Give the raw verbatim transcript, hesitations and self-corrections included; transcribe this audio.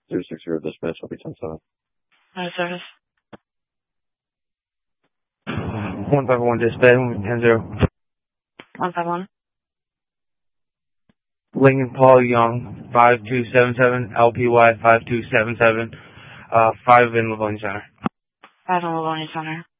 zero six zero dispatch, I'll be ten seven. No service. one five one dispatch, ten zero. one five one. Lincoln Paul Young, five two seven seven, L P Y five two seven seven, uh, five in Livonia Center. five in Livonia Center.